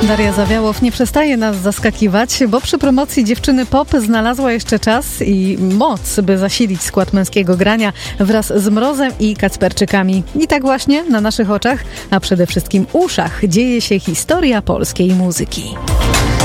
Daria Zawiałow nie przestaje nas zaskakiwać, bo przy promocji Dziewczyny Pop znalazła jeszcze czas i moc, by zasilić skład męskiego grania wraz z Mrozem i Kacperczykami. I tak właśnie na naszych oczach, a przede wszystkim uszach, dzieje się historia polskiej muzyki.